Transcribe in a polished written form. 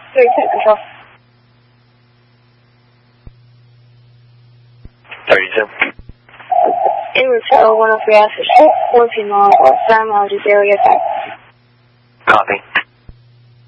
30 control. 32. En route to 103 F, 14 miles, 5 miles, 0, get back. Copy.